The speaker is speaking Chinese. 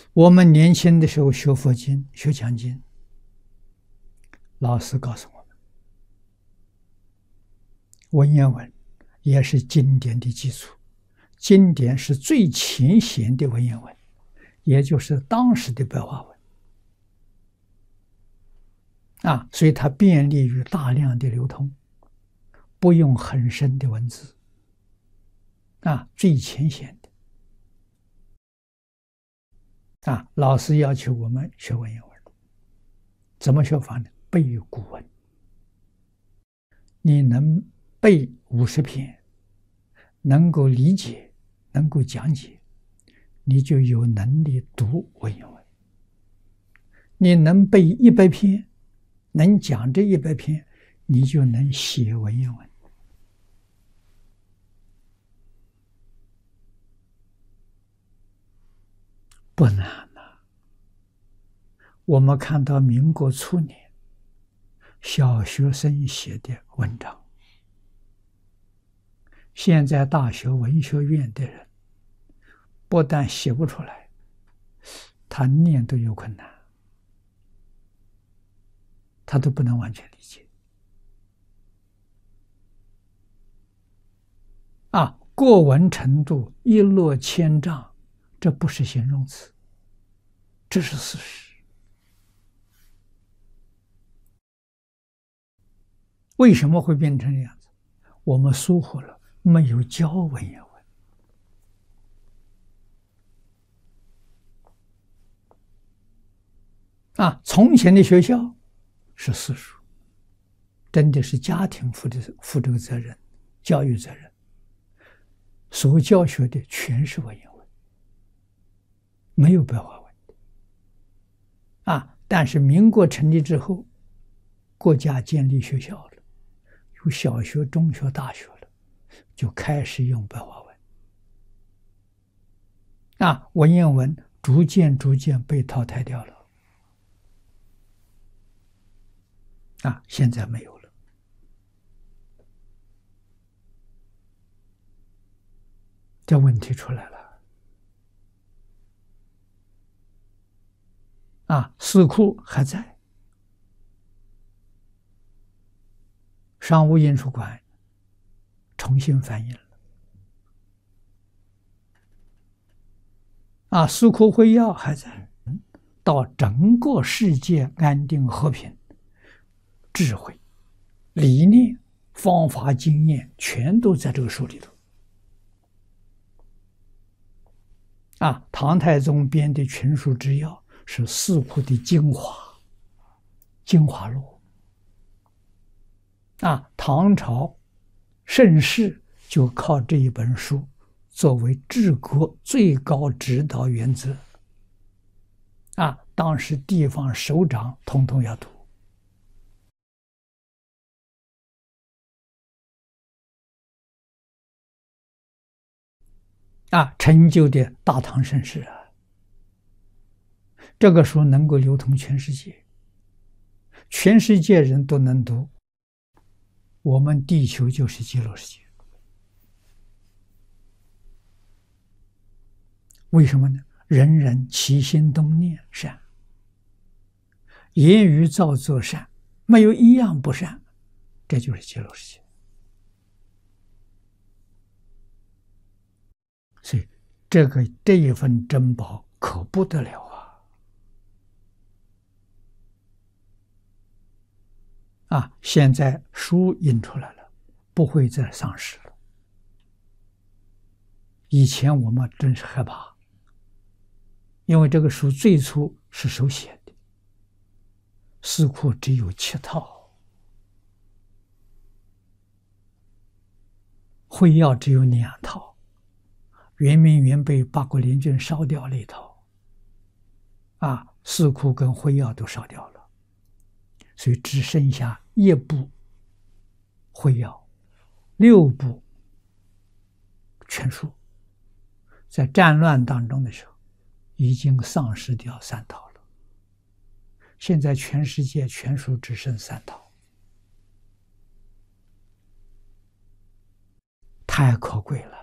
我们年轻的时候学佛经、学讲经，老师告诉我们，文言文也是经典的基础，经典是最浅显的文言文，也就是当时的白话文所以它便利于大量的流通，不用很深的文字最浅显的老师要求我们学文言文，怎么学法呢？背古文，你能背50篇，能够理解，能够讲解，你就有能力读文言文。你能背100篇，能讲这100篇，你就能写文言文。不难啊！我们看到民国初年小学生写的文章，现在大学文学院的人不但写不出来，他念都有困难，他都不能完全理解过文程度一落千丈，这不是形容词，这是事实。为什么会变成这样子？我们疏忽了，没有教文言文从前的学校是私塾，真的是家庭负这个责任，教育责任，所教学的全是文言文，没有白话文但是民国成立之后，国家建立学校了，有小学、中学、大学了，就开始用白话文文言文逐渐被淘汰掉了现在没有了。这问题出来了四库还在，商务印书馆重新翻译了四库会要还在，到整个世界安定和平，智慧、理念、方法、经验，全都在这个书里头唐太宗编的群书之要是四库的精华录唐朝盛世就靠这一本书作为治国最高指导原则当时地方首长统统要读成就的大唐盛世这个书能够流通全世界，全世界人都能读，我们地球就是极乐世界。为什么呢？人人起心动念善，言语造作善，没有一样不善，这就是极乐世界。所以这一份珍宝可不得了现在书印出来了，不会再丧失了。以前我们真是害怕，因为这个书最初是手写的，四库只有7套，会要只有2套，圆明园被八国联军烧掉了一套四库跟会要都烧掉了，所以只剩下1部会要，6部全书，在战乱当中的时候已经丧失掉3套了，现在全世界全书只剩3套，太可贵了。